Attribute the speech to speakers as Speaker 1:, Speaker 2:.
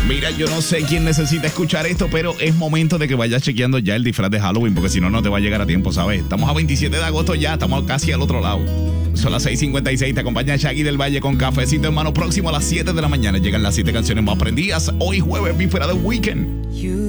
Speaker 1: Mira, yo no sé quién necesita escuchar esto, pero es momento de que vayas chequeando ya el disfraz de Halloween, porque si no, no te va a llegar a tiempo, ¿sabes? Estamos a 27 de agosto ya, estamos casi al otro lado. Son las 6:56, te acompaña Shaggy del Valle con Cafecito en Mano. Próximo a las 7 de la mañana llegan las 7 canciones más prendidas. Hoy jueves, víspera de weekend.